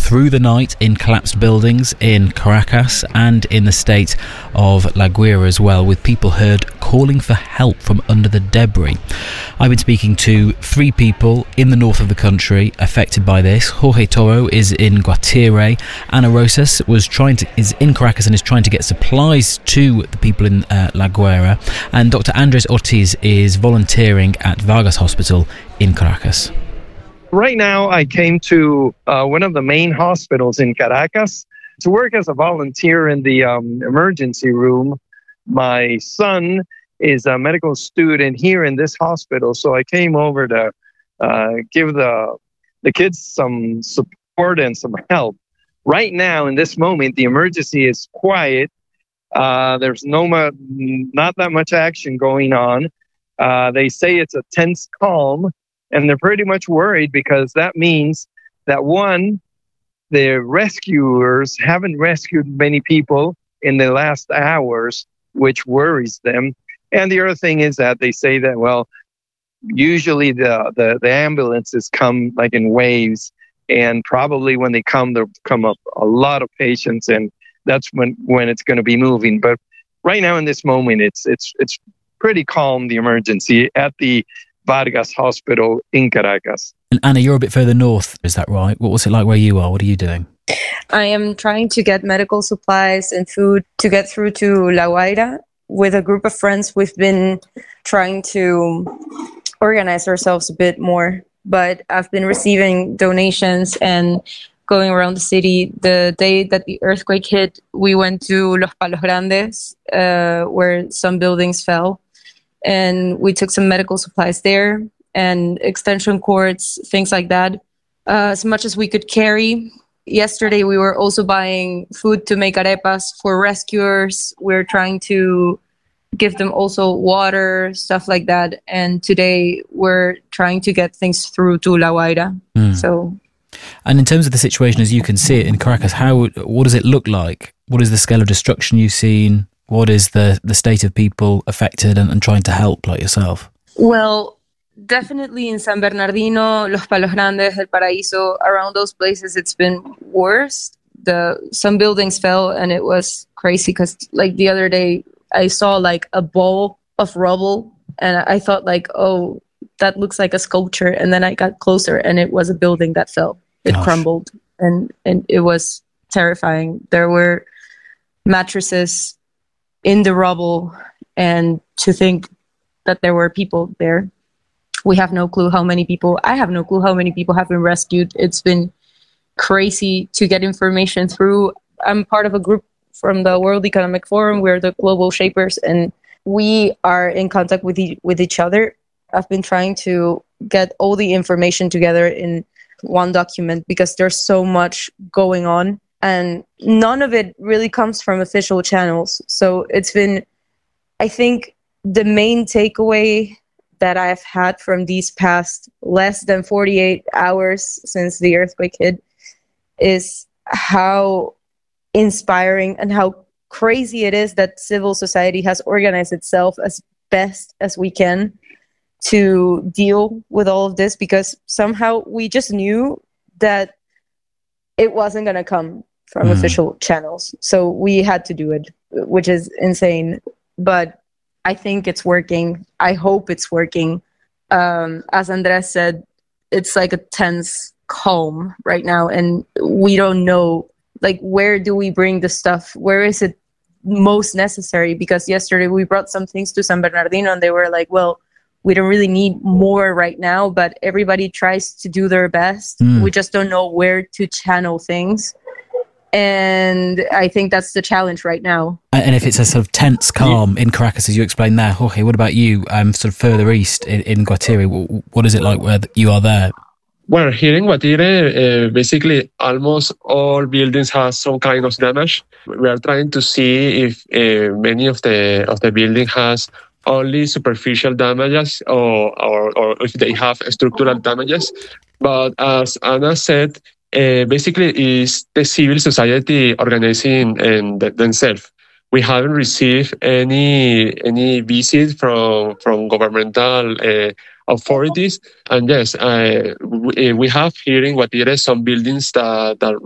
through the night in collapsed buildings in Caracas and in the state of La Guaira as well, with people heard calling for help from under the debris. I've been speaking to 3 people in the north of the country affected by this. Jorge Toro is in Guatire. Ana Rosas is in Caracas and is trying to get supplies to the people in La Guaira. And Dr. Andres Ortiz is volunteering at Vargas Hospital in Caracas. Right now, I came to one of the main hospitals in Caracas to work as a volunteer in the emergency room. My son is a medical student here in this hospital, so I came over to give the kids some support and some help. Right now, in this moment, the emergency is quiet. There's not that much action going on. They say it's a tense calm. And they're pretty much worried because that means that, one, the rescuers haven't rescued many people in the last hours, which worries them. And the other thing is that they say that, well, usually the ambulances come like in waves, and probably when they come, there'll come up a lot of patients, and that's when it's going to be moving. But right now in this moment, it's pretty calm, the emergency at the Vargas Hospital in Caracas. And Anna, you're a bit further north, is that right? What was it like where you are? What are you doing? I am trying to get medical supplies and food to get through to La Guaira. With a group of friends, we've been trying to organize ourselves a bit more, but I've been receiving donations and going around the city. The day that the earthquake hit, we went to Los Palos Grandes, where some buildings fell. And we took some medical supplies there and extension cords, things like that, as much as we could carry. Yesterday, we were also buying food to make arepas for rescuers. We're trying to give them also water, stuff like that. And today, we're trying to get things through to La Guaira. And in terms of the situation as you can see it in Caracas, what does it look like? What is the scale of destruction you've seen? What is the state of people affected and trying to help like yourself? Well, definitely in San Bernardino, Los Palos Grandes, El Paraíso, around those places, it's been worse. Some buildings fell and it was crazy because like the other day, I saw like a ball of rubble and I thought like, oh, that looks like a sculpture. And then I got closer and it was a building that fell. It crumbled and it was terrifying. There were mattresses in the rubble, and to think that there were people there. We have no clue how many people. I have no clue how many people have been rescued. It's been crazy to get information through. I'm part of a group from the World Economic Forum. We're the global shapers, and we are in contact with each other. I've been trying to get all the information together in one document because there's so much going on. And none of it really comes from official channels. So it's been, I think, the main takeaway that I've had from these past less than 48 hours since the earthquake hit is how inspiring and how crazy it is that civil society has organized itself as best as we can to deal with all of this, because somehow we just knew that it wasn't going to come from official channels. So we had to do it, which is insane. But I think it's working. I hope it's working. As Andres said, it's like a tense calm right now. And we don't know, like, where do we bring the stuff? Where is it most necessary? Because yesterday we brought some things to San Bernardino and they were like, well, we don't really need more right now, but everybody tries to do their best. We just don't know where to channel things. And I think that's the challenge right now. And if it's a sort of tense calm in Caracas, as you explained there, Jorge, what about you, sort of further east in Guatire? What is it like where you are there? Well, here in Guatire, basically almost all buildings have some kind of damage. We are trying to see if many of the building has only superficial damages or if they have structural damages. But as Anna said, basically is the civil society organizing themselves. We haven't received any visit from governmental authorities. And yes, we have here in Guatire some buildings that